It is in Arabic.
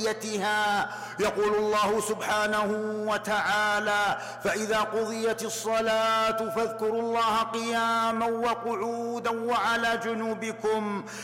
يقول الله سبحانه وتعالى: فإذا قضيت الصلاة فاذكروا الله قياما وقعودا وعلى جنوبكم